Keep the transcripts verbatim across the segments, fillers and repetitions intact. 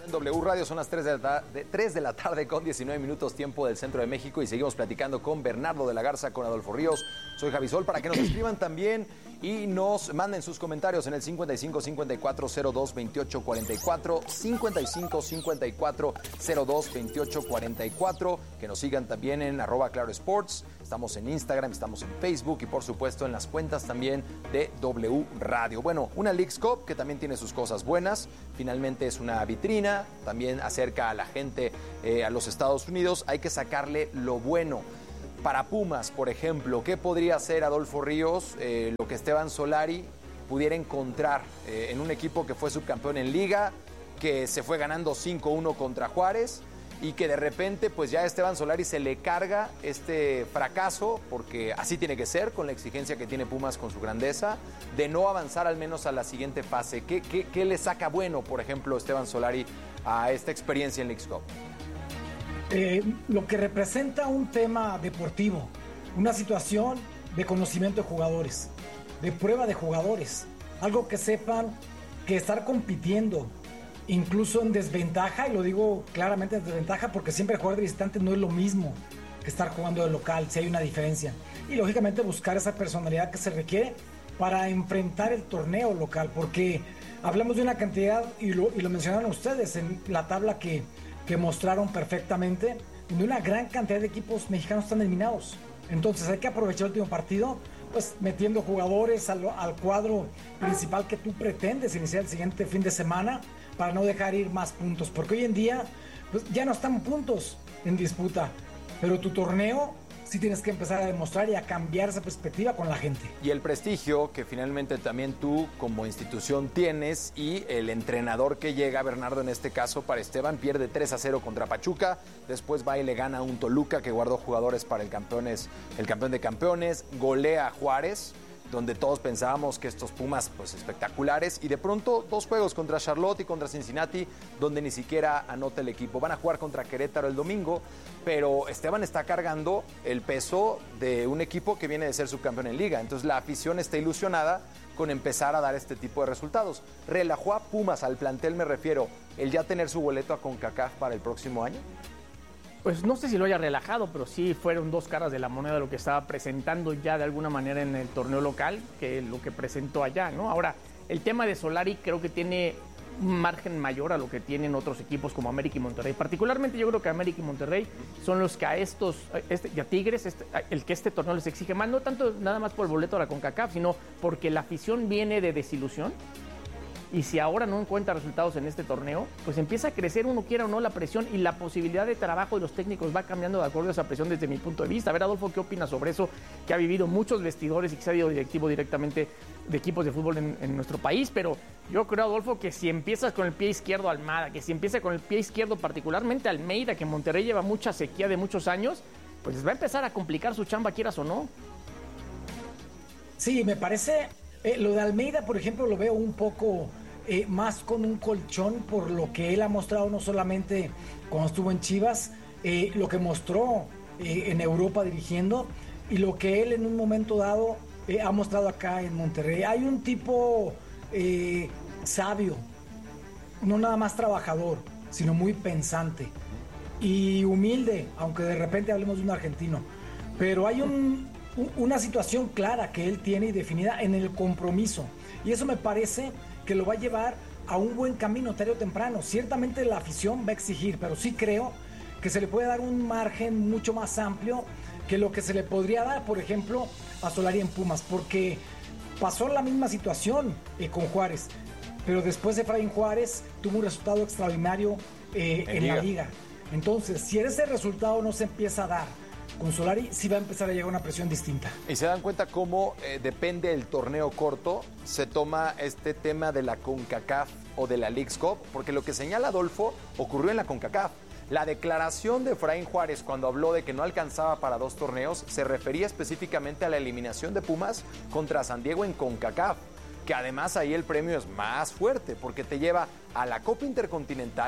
En W Radio son las tres de la tarde, tres de la tarde con diecinueve minutos tiempo del centro de México y seguimos platicando con Bernardo de la Garza, con Adolfo Ríos. Soy Javi Sol, para que nos escriban también y nos manden sus comentarios en el cincuenta y cinco cincuenta y cuatro cero dos veintiocho cuarenta y cuatro, cincuenta y cinco cincuenta y cuatro cero dos veintiocho cuarenta y cuatro, que nos sigan también en arroba Claro Sports. Estamos en Instagram, estamos en Facebook y por supuesto en las cuentas también de W Radio. Bueno, una Leagues Cup que también tiene sus cosas buenas. Finalmente es una vitrina, también acerca a la gente eh, a los Estados Unidos. Hay que sacarle lo bueno. Para Pumas, por ejemplo, ¿qué podría hacer Adolfo Ríos? Eh, lo que Esteban Solari pudiera encontrar eh, en un equipo que fue subcampeón en Liga, que se fue ganando cinco uno contra Juárez, y que de repente pues ya a Esteban Solari se le carga este fracaso, porque así tiene que ser con la exigencia que tiene Pumas con su grandeza, de no avanzar al menos a la siguiente fase. ¿Qué, qué, qué le saca bueno, por ejemplo, Esteban Solari a esta experiencia en Leagues Cup? Eh, lo que representa un tema deportivo, una situación de conocimiento de jugadores, de prueba de jugadores, algo que sepan que estar compitiendo incluso en desventaja, y lo digo claramente en desventaja porque siempre jugar de visitante no es lo mismo que estar jugando de local, si hay una diferencia, y lógicamente buscar esa personalidad que se requiere para enfrentar el torneo local, porque hablamos de una cantidad, y lo, y lo mencionaron ustedes en la tabla que, que mostraron perfectamente, de una gran cantidad de equipos mexicanos están eliminados. Entonces hay que aprovechar el último partido, pues metiendo jugadores al, al cuadro principal que tú pretendes iniciar el siguiente fin de semana, para no dejar ir más puntos, porque hoy en día pues, ya no están puntos en disputa, pero tu torneo sí tienes que empezar a demostrar y a cambiar esa perspectiva con la gente. Y el prestigio que finalmente también tú como institución tienes, y el entrenador que llega, Bernardo, en este caso para Esteban, pierde tres a cero contra Pachuca, después va y le gana a un Toluca que guardó jugadores para el, campeones, el campeón de campeones, golea a Juárez, donde todos pensábamos que estos Pumas pues espectaculares, y de pronto dos juegos contra Charlotte y contra Cincinnati donde ni siquiera anota el equipo. Van a jugar contra Querétaro el domingo, pero Esteban está cargando el peso de un equipo que viene de ser subcampeón en Liga, entonces la afición está ilusionada con empezar a dar este tipo de resultados. ¿Relajó a Pumas, al plantel me refiero, el ya tener su boleto a CONCACAF para el próximo año? Pues no sé si lo haya relajado, pero sí fueron dos caras de la moneda lo que estaba presentando ya de alguna manera en el torneo local que lo que presentó allá, ¿no? Ahora, el tema de Solari creo que tiene un margen mayor a lo que tienen otros equipos como América y Monterrey. Particularmente yo creo que América y Monterrey son los que a estos, este, y a Tigres, este, el que este torneo les exige más, no tanto nada más por el boleto a la CONCACAF, sino porque la afición viene de desilusión. Y si ahora no encuentra resultados en este torneo, pues empieza a crecer, uno quiera o no, la presión, y la posibilidad de trabajo de los técnicos va cambiando de acuerdo a esa presión desde mi punto de vista. A ver, Adolfo, ¿qué opinas sobre eso? Que ha vivido muchos vestidores y que se ha ido directivo directamente de equipos de fútbol en, en nuestro país, pero yo creo, Adolfo, que si empiezas con el pie izquierdo Almada, que si empieza con el pie izquierdo particularmente Almeida, que Monterrey lleva mucha sequía de muchos años, pues les va a empezar a complicar su chamba, quieras o no. Sí, me parece, eh, lo de Almeida, por ejemplo, lo veo un poco eh, más con un colchón por lo que él ha mostrado, no solamente cuando estuvo en Chivas, eh, lo que mostró eh, en Europa dirigiendo, y lo que él en un momento dado eh, ha mostrado acá en Monterrey. Hay un tipo eh, sabio, no nada más trabajador, sino muy pensante y humilde, aunque de repente hablemos de un argentino, pero hay un, una situación clara que él tiene y definida en el compromiso, y eso me parece que lo va a llevar a un buen camino tarde o temprano. Ciertamente la afición va a exigir, pero sí creo que se le puede dar un margen mucho más amplio que lo que se le podría dar, por ejemplo, a Solari en Pumas, porque pasó la misma situación eh, con Juárez, pero después Efraín Juárez tuvo un resultado extraordinario eh, en, en liga. la liga. Entonces, si ese resultado no se empieza a dar con Solari, sí va a empezar a llegar una presión distinta. Y se dan cuenta cómo eh, depende del torneo corto, se toma este tema de la CONCACAF o de la Leagues Cup, porque lo que señala Adolfo ocurrió en la CONCACAF. La declaración de Efraín Juárez cuando habló de que no alcanzaba para dos torneos se refería específicamente a la eliminación de Pumas contra San Diego en CONCACAF, que además ahí el premio es más fuerte porque te lleva a la Copa Intercontinental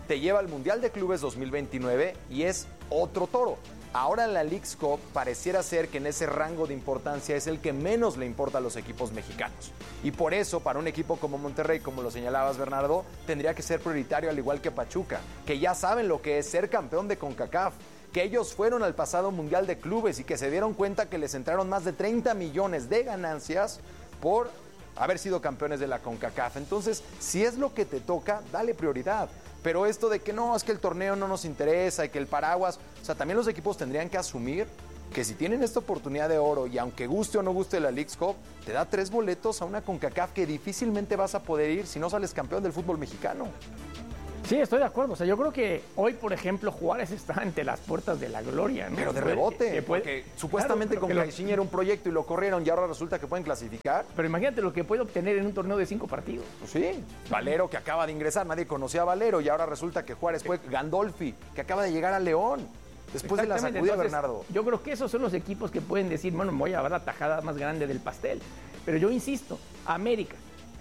te lleva al Mundial de Clubes dos mil veintinueve y es otro toro. Ahora en la Leagues Cup pareciera ser que en ese rango de importancia es el que menos le importa a los equipos mexicanos. Y por eso, para un equipo como Monterrey, como lo señalabas, Bernardo, tendría que ser prioritario, al igual que Pachuca, que ya saben lo que es ser campeón de CONCACAF, que ellos fueron al pasado Mundial de Clubes y que se dieron cuenta que les entraron más de treinta millones de ganancias por haber sido campeones de la CONCACAF. Entonces, si es lo que te toca, dale prioridad. Pero esto de que no, es que el torneo no nos interesa y que el paraguas... O sea, también los equipos tendrían que asumir que si tienen esta oportunidad de oro y aunque guste o no guste la Leagues Cup, te da tres boletos a una CONCACAF que difícilmente vas a poder ir si no sales campeón del fútbol mexicano. Sí, estoy de acuerdo. O sea, yo creo que hoy, por ejemplo, Juárez está ante las puertas de la gloria, ¿no? Pero de rebote, que puede... porque supuestamente claro, con lo... Caixinha era un proyecto y lo corrieron y ahora resulta que pueden clasificar. Pero imagínate lo que puede obtener en un torneo de cinco partidos. Pues sí, Valero que acaba de ingresar, nadie conocía a Valero y ahora resulta que Juárez fue Gandolfi, que acaba de llegar a León. Después de la sacudida, entonces, Bernardo. Yo creo que esos son los equipos que pueden decir, bueno, me voy a dar la tajada más grande del pastel. Pero yo insisto, América,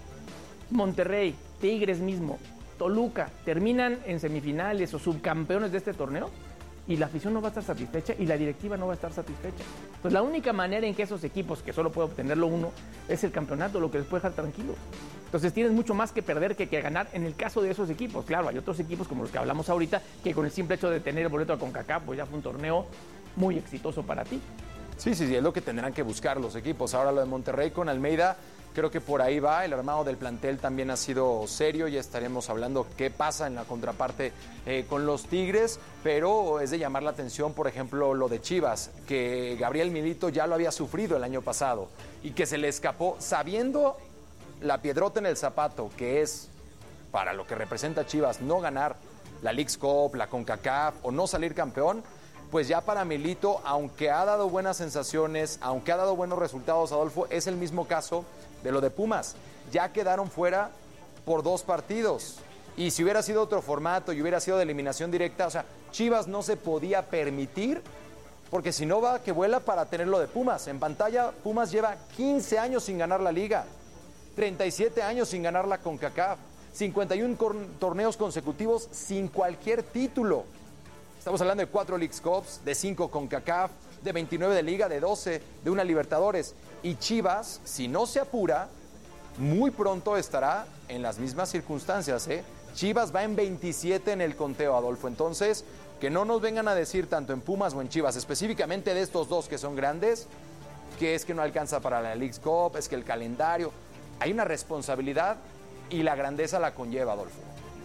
Monterrey, Tigres mismo, Toluca, terminan en semifinales o subcampeones de este torneo y la afición no va a estar satisfecha y la directiva no va a estar satisfecha. Pues la única manera en que esos equipos, que solo puede obtenerlo uno, es el campeonato, lo que les puede dejar tranquilos. Entonces tienes mucho más que perder que, que ganar en el caso de esos equipos. Claro, hay otros equipos como los que hablamos ahorita, que con el simple hecho de tener el boleto a CONCACAF, pues ya fue un torneo muy exitoso para ti. Sí, sí, sí, es lo que tendrán que buscar los equipos. Ahora lo de Monterrey con Almeida, creo que por ahí va. El armado del plantel también ha sido serio. Ya estaremos hablando qué pasa en la contraparte eh, con los Tigres. Pero es de llamar la atención, por ejemplo, lo de Chivas, que Gabriel Milito ya lo había sufrido el año pasado y que se le escapó sabiendo la piedrota en el zapato, que es para lo que representa Chivas no ganar la Leagues Cup, la CONCACAF o no salir campeón. Pues ya para Milito, aunque ha dado buenas sensaciones, aunque ha dado buenos resultados, Adolfo, es el mismo caso de lo de Pumas. Ya quedaron fuera por dos partidos. Y si hubiera sido otro formato y hubiera sido de eliminación directa, o sea, Chivas no se podía permitir, porque si no va que vuela para tenerlo de Pumas. En pantalla, Pumas lleva quince años sin ganar la Liga, treinta y siete años sin ganar la CONCACAF, cincuenta y uno torneos consecutivos sin cualquier título. Estamos hablando de cuatro Leagues Cups, de cinco CONCACAF, de veintinueve de Liga, de doce de una Libertadores. Y Chivas, si no se apura, muy pronto estará en las mismas circunstancias, ¿eh? Chivas va en veintisiete en el conteo, Adolfo. Entonces, que no nos vengan a decir tanto en Pumas o en Chivas, específicamente de estos dos que son grandes, que es que no alcanza para la Leagues Cup, es que el calendario. Hay una responsabilidad y la grandeza la conlleva, Adolfo.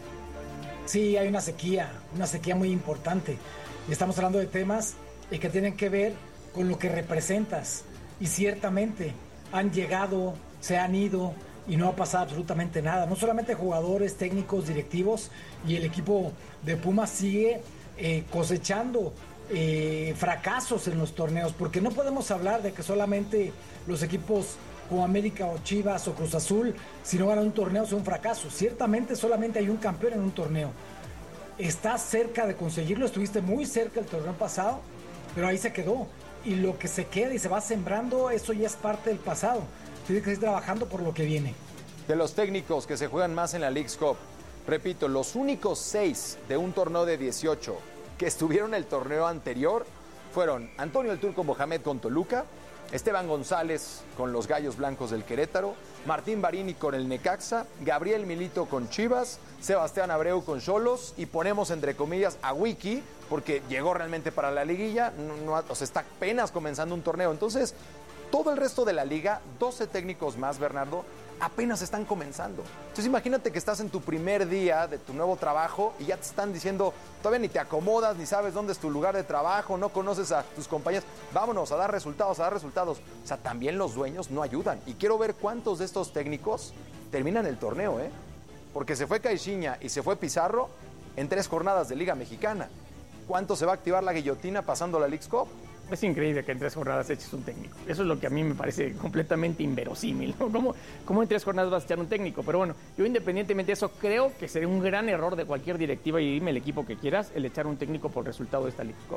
Sí, hay una sequía, una sequía muy importante. Y estamos hablando de temas que tienen que ver con lo que representas. Y ciertamente han llegado, se han ido y no ha pasado absolutamente nada. No solamente jugadores, técnicos, directivos, y el equipo de Pumas sigue eh, cosechando eh, fracasos en los torneos, porque no podemos hablar de que solamente los equipos como América o Chivas o Cruz Azul, si no ganan un torneo, son un fracaso. Ciertamente solamente hay un campeón en un torneo. Estás cerca de conseguirlo, estuviste muy cerca el torneo pasado, pero ahí se quedó. Y lo que se queda y se va sembrando, eso ya es parte del pasado. Tienes que seguir trabajando por lo que viene. De los técnicos que se juegan más en la Leagues Cup, repito, los únicos seis de un torneo de dieciocho que estuvieron en el torneo anterior fueron Antonio el Turco Mohamed con Toluca, Esteban González con los Gallos Blancos del Querétaro, Martín Barini con el Necaxa, Gabriel Milito con Chivas, Sebastián Abreu con Xolos, y ponemos entre comillas a Wiki, porque llegó realmente para la liguilla, no, no, o sea, está apenas comenzando un torneo. Entonces, todo el resto de la liga, doce técnicos más, Bernardo, apenas están comenzando. Entonces imagínate que estás en tu primer día de tu nuevo trabajo y ya te están diciendo, todavía ni te acomodas, ni sabes dónde es tu lugar de trabajo, no conoces a tus compañeros, vámonos a dar resultados, a dar resultados. O sea, también los dueños no ayudan. Y quiero ver cuántos de estos técnicos terminan el torneo, ¿eh? Porque se fue Caixinha y se fue Pizarro en tres jornadas de Liga Mexicana. ¿Cuánto se va a activar la guillotina pasando la Leagues Cup? Es increíble que en tres jornadas eches un técnico. Eso es lo que a mí me parece completamente inverosímil, ¿no? ¿Cómo, ¿Cómo en tres jornadas vas a echar un técnico? Pero bueno, yo independientemente de eso, creo que sería un gran error de cualquier directiva, y dime el equipo que quieras, el echar un técnico por el resultado de esta Leagues Cup.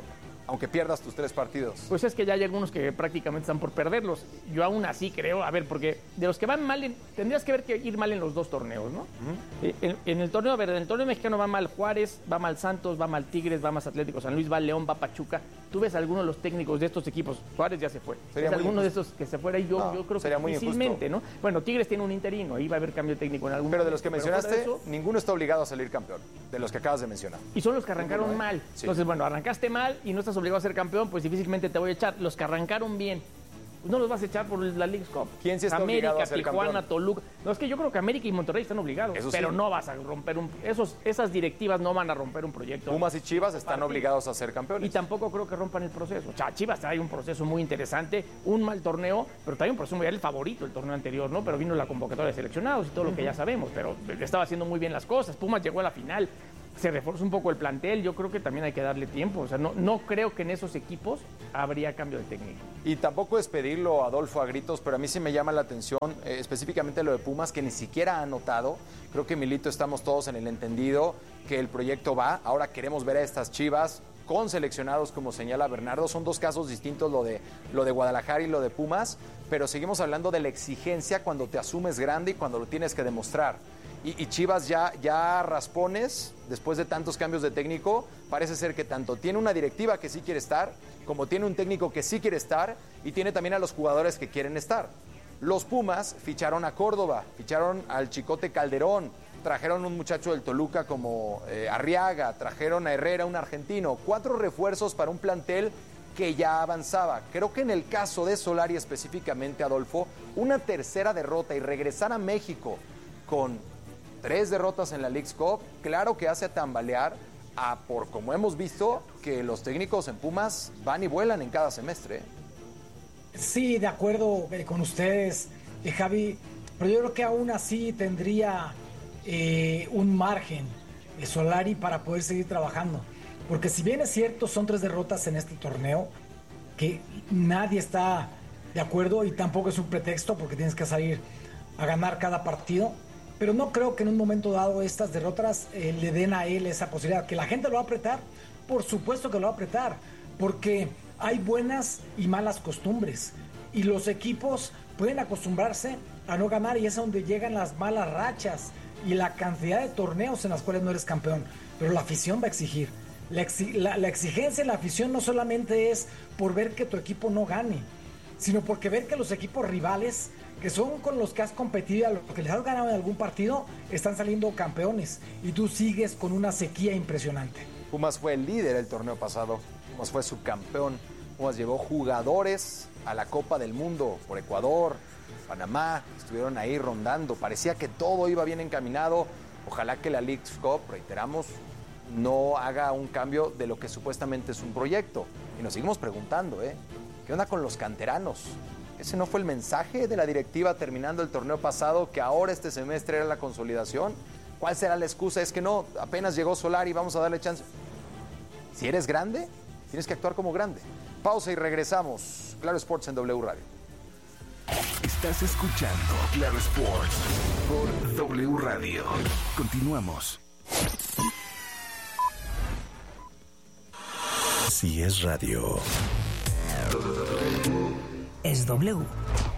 aunque pierdas tus tres partidos. Pues es que ya hay algunos que prácticamente están por perderlos. Yo aún así creo, a ver, porque de los que van mal, en, tendrías que ver que ir mal en los dos torneos, ¿no? Uh-huh. En, en el torneo, a ver, en el torneo mexicano va mal Juárez, va mal Santos, va mal Tigres, va mal Atlético San Luis, va León, va Pachuca. Tú ves a alguno de los técnicos de estos equipos, Juárez ya se fue. Sería ¿Es alguno injusto. de esos que se fuera? Y yo, no, yo creo sería que muy difícilmente, injusto. ¿no? Bueno, Tigres tiene un interino, ahí va a haber cambio técnico en algún Pero momento. de los que Pero mencionaste, eso, ninguno está obligado a salir campeón, de los que acabas de mencionar. y son los que arrancaron Ninguno, ¿eh? mal. Sí. Entonces, bueno, arrancaste mal y no estás obligado a ser campeón, pues difícilmente te voy a echar. Los que arrancaron bien, pues no los vas a echar por la Leagues Cup. ¿Quién sí está América, obligado a ser Tijuana, campeón? Toluca. No, es que yo creo que América y Monterrey están obligados. Eso pero sí. no vas a romper un... Esos, esas directivas no van a romper un proyecto. Pumas y Chivas están Partido. obligados a ser campeones. Y tampoco creo que rompan el proceso. O sea, Chivas trae un proceso muy interesante, un mal torneo, pero trae un proceso muy... Era el favorito el torneo anterior, ¿no? Pero vino la convocatoria de seleccionados y todo lo que ya sabemos, pero estaba haciendo muy bien las cosas. Pumas llegó a la final, se reforzó un poco el plantel, yo creo que también hay que darle tiempo. O sea, no, no creo que en esos equipos habría cambio de técnico. Y tampoco es pedirlo, Adolfo, a gritos, pero a mí sí me llama la atención, eh, específicamente lo de Pumas, que ni siquiera ha anotado. Creo que Milito estamos todos en el entendido que el proyecto va. Ahora queremos ver a estas Chivas con seleccionados, como señala Bernardo. Son dos casos distintos, lo de, lo de Guadalajara y lo de Pumas, pero seguimos hablando de la exigencia cuando te asumes grande y cuando lo tienes que demostrar. Y, y Chivas ya, ya raspones, después de tantos cambios de técnico, parece ser que tanto tiene una directiva que sí quiere estar, como tiene un técnico que sí quiere estar, y tiene también a los jugadores que quieren estar. Los Pumas ficharon a Córdoba, ficharon al Chicote Calderón, trajeron un muchacho del Toluca como eh, Arriaga, trajeron a Herrera, un argentino, cuatro refuerzos para un plantel que ya avanzaba. Creo que en el caso de Solari específicamente, Adolfo, una tercera derrota y regresar a México con tres derrotas en la Leagues Cup, claro que hace tambalear a, por como hemos visto, que los técnicos en Pumas van y vuelan en cada semestre. Sí, de acuerdo eh, con ustedes, eh, Javi, pero yo creo que aún así tendría eh, un margen eh, Solari para poder seguir trabajando. Porque si bien es cierto, son tres derrotas en este torneo, que nadie está de acuerdo y tampoco es un pretexto porque tienes que salir a ganar cada partido. Pero no creo que en un momento dado estas derrotas eh, le den a él esa posibilidad. ¿Que la gente lo va a apretar? Por supuesto que lo va a apretar, porque hay buenas y malas costumbres. Y los equipos pueden acostumbrarse a no ganar y es donde llegan las malas rachas y la cantidad de torneos en las cuales no eres campeón. Pero la afición va a exigir. La, exi- la, la exigencia en la afición no solamente es por ver que tu equipo no gane, sino porque ver que los equipos rivales, que son con los que has competido, a los que les has ganado en algún partido, están saliendo campeones y tú sigues con una sequía impresionante. Pumas fue el líder el torneo pasado, Pumas fue subcampeón, Pumas llevó jugadores a la Copa del Mundo por Ecuador, Panamá, estuvieron ahí rondando, parecía que todo iba bien encaminado. Ojalá que la Leagues Cup, reiteramos, no haga un cambio de lo que supuestamente es un proyecto. Y nos seguimos preguntando, ¿eh? ¿Qué onda con los canteranos? ¿Ese no fue el mensaje de la directiva terminando el torneo pasado, que ahora este semestre era la consolidación? ¿Cuál será la excusa? Es que no, apenas llegó Solari, vamos a darle chance. Si eres grande, tienes que actuar como grande. Pausa y regresamos. Claro Sports en W Radio. Estás escuchando Claro Sports por W Radio. Continuamos. Si es radio, es W.